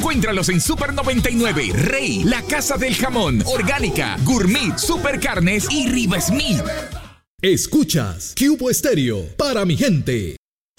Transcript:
Encuéntralos en Super 99, Rey, La Casa del Jamón, Orgánica, Gourmet, Super Carnes y Riva Smith. Escuchas Cubo Estéreo para mi gente.